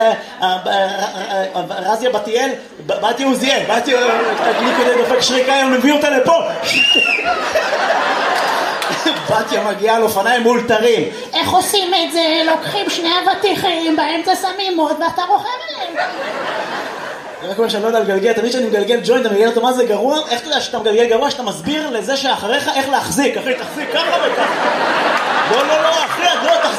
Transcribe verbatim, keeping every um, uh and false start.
רזיה בתיאל, באתי עוזיאל, באתי לי כדי דופק שריקה, הם מביא אותה לפה. בתיה מגיעה על אופניים מאולתרים. איך עושים את זה? לוקחים שני אבטיחים, באמצע שמים מוד ואתה רוכב עליהם. רק אומר שאני לא יודע לגלגל, תמיד שאני מגלגל ג'וינט, אני מגלגל אותו מה זה גרוע, איך אתה יודע שאתה מגלגל גרוע, שאתה מסביר לזה שאחריך איך להחזיק, אחי תחזיק ככה וככה. לא לא לא אחי, לא תחזיק.